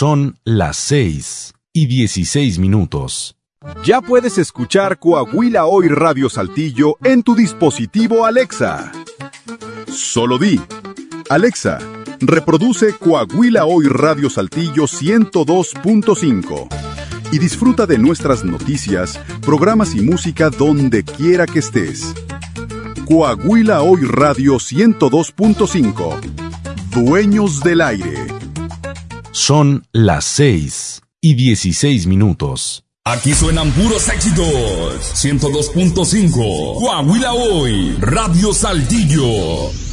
Son las 6:16. Ya puedes escuchar Coahuila Hoy Radio Saltillo en tu dispositivo Alexa. Solo di: Alexa, reproduce Coahuila Hoy Radio Saltillo 102.5 y disfruta de nuestras noticias, programas y música donde quiera que estés. Coahuila Hoy Radio 102.5. Dueños del aire. Son las 6:16. Aquí suenan puros éxitos. 102.5. Coahuila Hoy Radio Saltillo.